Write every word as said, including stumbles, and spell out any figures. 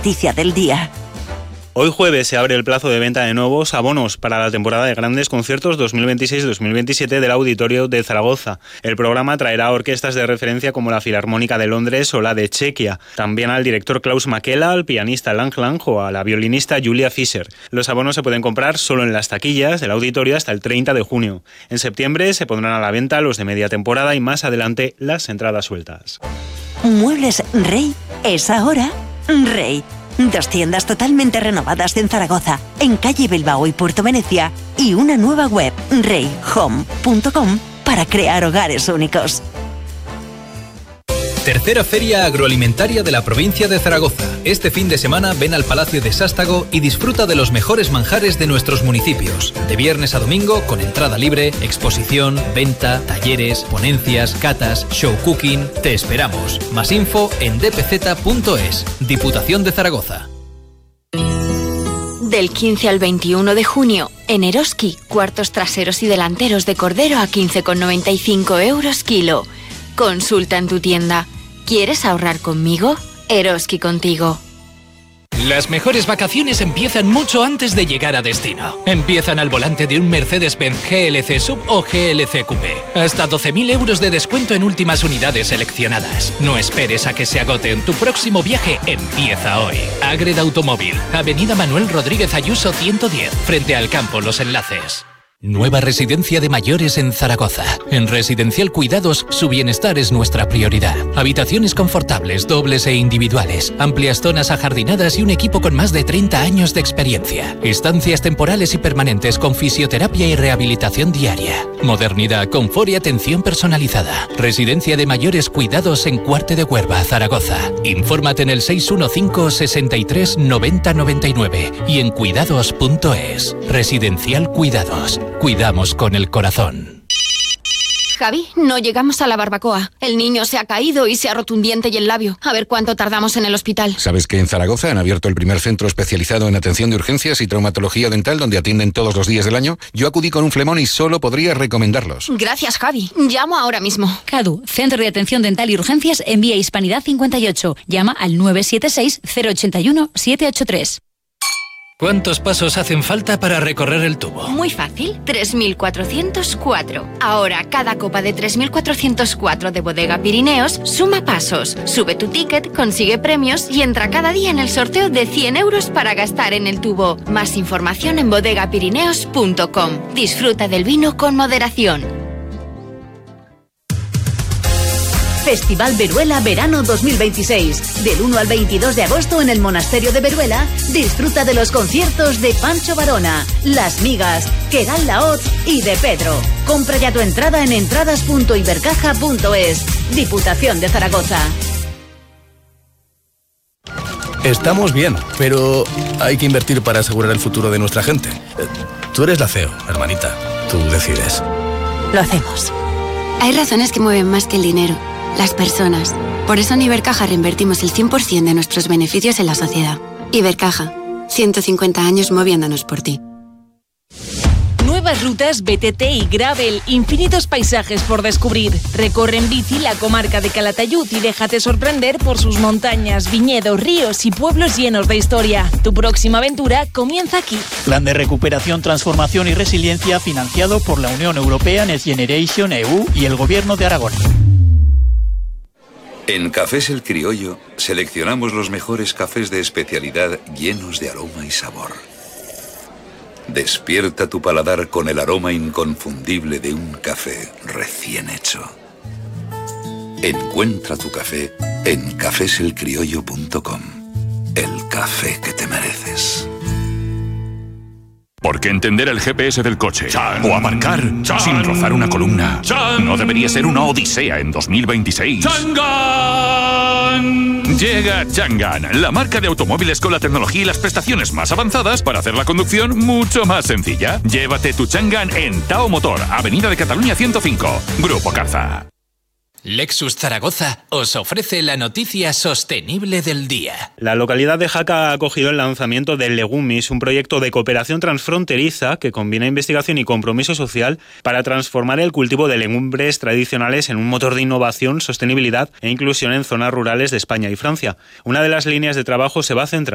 noticia del día. Hoy jueves se abre el plazo de venta de nuevos abonos para la temporada de grandes conciertos dos mil veintiséis dos mil veintisiete del Auditorio de Zaragoza. El programa traerá orquestas de referencia como la Filarmónica de Londres o la de Chequia. También al director Klaus Makela, al pianista Lang Lang o a la violinista Julia Fischer. Los abonos se pueden comprar solo en las taquillas del auditorio hasta el treinta de junio. En septiembre se pondrán a la venta los de media temporada y más adelante las entradas sueltas. Muebles Rey es ahora Rey. Dos tiendas totalmente renovadas en Zaragoza, en calle Bilbao y Puerto Venecia, y una nueva web, rey home punto com, para crear hogares únicos. Tercera Feria Agroalimentaria de la provincia de Zaragoza. Este fin de semana ven al Palacio de Sástago y disfruta de los mejores manjares de nuestros municipios. De viernes a domingo, con entrada libre, exposición, venta, talleres, ponencias, catas, show cooking. Te esperamos. Más info en d p z punto es. Diputación de Zaragoza. Del quince al veintiuno de junio, en Eroski, cuartos traseros y delanteros de cordero a quince con noventa y cinco euros kilo. Consulta en tu tienda. ¿Quieres ahorrar conmigo? Eroski contigo. Las mejores vacaciones empiezan mucho antes de llegar a destino. Empiezan al volante de un Mercedes-Benz G L C Sub o G L C Coupé. Hasta doce mil euros de descuento en últimas unidades seleccionadas. No esperes a que se agote. En tu próximo viaje empieza hoy. Agreda Automóvil, Avenida Manuel Rodríguez Ayuso ciento diez, frente al campo Los Enlaces. Nueva residencia de mayores en Zaragoza. En Residencial Cuidados, su bienestar es nuestra prioridad. Habitaciones confortables, dobles e individuales, amplias zonas ajardinadas y un equipo con más de treinta años de experiencia. Estancias temporales y permanentes con fisioterapia y rehabilitación diaria. Modernidad, confort y atención personalizada. Residencia de mayores Cuidados en Cuarte de Huerva, Zaragoza. Infórmate en el seis uno cinco, sesenta y tres, noventa, noventa y nueve y en cuidados punto es. Residencial Cuidados. Cuidamos con el corazón. Javi, no llegamos a la barbacoa. El niño se ha caído y se ha roto un diente y el labio. A ver cuánto tardamos en el hospital. ¿Sabes que en Zaragoza han abierto el primer centro especializado en atención de urgencias y traumatología dental donde atienden todos los días del año? Yo acudí con un flemón y solo podría recomendarlos. Gracias, Javi. Llamo ahora mismo. CADU, Centro de Atención Dental y Urgencias en Vía Hispanidad cincuenta y ocho. Llama al nueve siete seis, cero ocho uno, siete ocho tres. ¿Cuántos pasos hacen falta para recorrer el tubo? Muy fácil, tres mil cuatrocientos cuatro. Ahora, cada copa de tres mil cuatrocientos cuatro de Bodega Pirineos suma pasos. Sube tu ticket, consigue premios y entra cada día en el sorteo de cien euros para gastar en el tubo. Más información en bodega pirineos punto com. Disfruta del vino con moderación. Festival Veruela Verano dos mil veintiséis. Del uno al veintidós de agosto en el Monasterio de Veruela, disfruta de los conciertos de Pancho Varona, Las Migas, Queral Laoz y de Pedro. Compra ya tu entrada en entradas punto ibercaja punto es. Diputación de Zaragoza. Estamos bien, pero hay que invertir para asegurar el futuro de nuestra gente. Tú eres la C E O, hermanita. Tú decides. Lo hacemos. Hay razones que mueven más que el dinero. Las personas. Por eso en Ibercaja reinvertimos el cien por ciento de nuestros beneficios en la sociedad. Ibercaja. ciento cincuenta años moviéndonos por ti. Nuevas rutas, B T T y gravel, infinitos paisajes por descubrir. Recorre en bici la comarca de Calatayud y déjate sorprender por sus montañas, viñedos, ríos y pueblos llenos de historia. Tu próxima aventura comienza aquí. Plan de recuperación, transformación y resiliencia financiado por la Unión Europea, Next Generation E U y el Gobierno de Aragón. En Cafés El Criollo seleccionamos los mejores cafés de especialidad llenos de aroma y sabor. Despierta tu paladar con el aroma inconfundible de un café recién hecho. Encuentra tu café en cafés el criollo punto com. El café que te mereces. Porque entender el G P S del coche Chan. o aparcar Chan. sin rozar una columna Chan. no debería ser una odisea en dos mil veintiséis. ¡Changan! Llega Changan, la marca de automóviles con la tecnología y las prestaciones más avanzadas para hacer la conducción mucho más sencilla. Llévate tu Changan en Tao Motor, Avenida de Cataluña ciento cinco, Grupo Carza. Lexus Zaragoza os ofrece la noticia sostenible del día. La localidad de Jaca ha acogido el lanzamiento de Legumis, un proyecto de cooperación transfronteriza que combina investigación y compromiso social para transformar el cultivo de legumbres tradicionales en un motor de innovación, sostenibilidad e inclusión en zonas rurales de España y Francia. Una de las líneas de trabajo se va a centrar